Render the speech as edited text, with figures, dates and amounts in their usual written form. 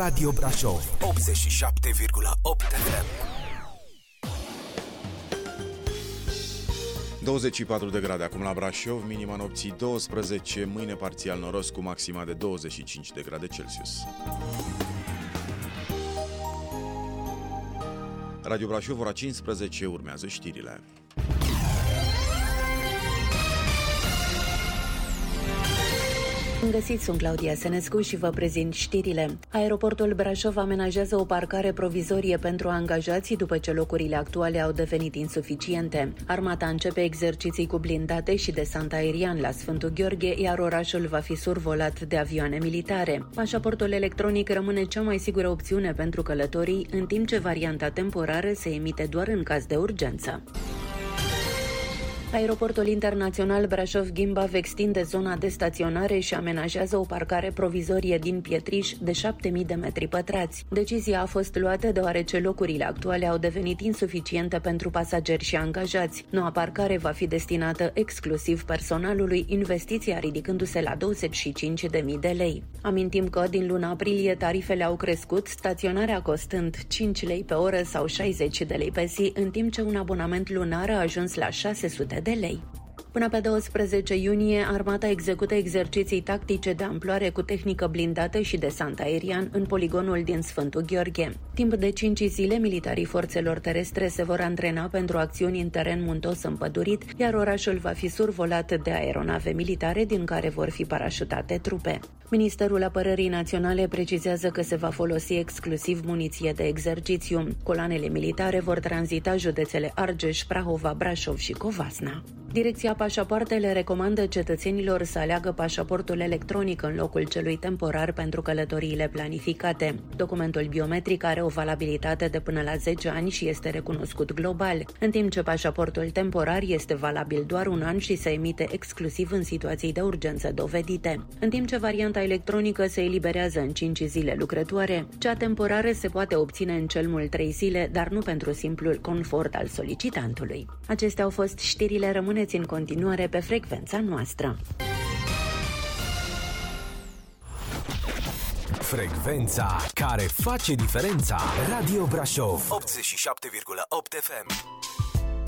Radio Brașov 87,8 FM. 24 de grade acum la Brașov, minima nopții 12, mâine parțial noros cu maxima de 25 de grade Celsius. Radio Brașov, ora 15, urmează știrile. Bun găsit, sunt Claudia Senescu și vă prezint știrile. Aeroportul Brașov amenajează o parcare provizorie pentru angajații după ce locurile actuale au devenit insuficiente. Armata începe exerciții cu blindate și desant aerian la Sfântul Gheorghe, iar orașul va fi survolat de avioane militare. Pașaportul electronic rămâne cea mai sigură opțiune pentru călătorii, în timp ce varianta temporară se emite doar în caz de urgență. Aeroportul internațional Brașov-Gimbav extinde zona de staționare și amenajează o parcare provizorie din pietriș de 7.000 de metri pătrați. Decizia a fost luată deoarece locurile actuale au devenit insuficiente pentru pasageri și angajați. Noua parcare va fi destinată exclusiv personalului, investiția ridicându-se la 25.000 de lei. Amintim că din luna aprilie tarifele au crescut, staționarea costând 5 lei pe oră sau 60 de lei pe zi, în timp ce un abonament lunar a ajuns la 600 de lei. Până pe 12 iunie, armata execută exerciții tactice de amploare cu tehnică blindată și desant aerian în poligonul din Sfântul Gheorghe. Timp de 5 zile, militarii forțelor terestre se vor antrena pentru acțiuni în teren muntos împădurit, iar orașul va fi survolat de aeronave militare din care vor fi parașutate trupe. Ministerul Apărării Naționale precizează că se va folosi exclusiv muniție de exercițiu. Coloanele militare vor tranzita județele Argeș, Prahova, Brașov și Covasna. Direcția Pașapoartele recomandă cetățenilor să aleagă pașaportul electronic în locul celui temporar pentru călătoriile planificate. Documentul biometric are o valabilitate de până la 10 ani și este recunoscut global, în timp ce pașaportul temporar este valabil doar un an și se emite exclusiv în situații de urgență dovedite. În timp ce varianta electronică se eliberează în 5 zile lucrătoare, cea temporară se poate obține în cel mult 3 zile, dar nu pentru simplul confort al solicitantului. Acestea au fost știrile, rămâneți în continuare pe frecvența noastră. Frecvența care face diferența. Radio Brașov 87,8 FM.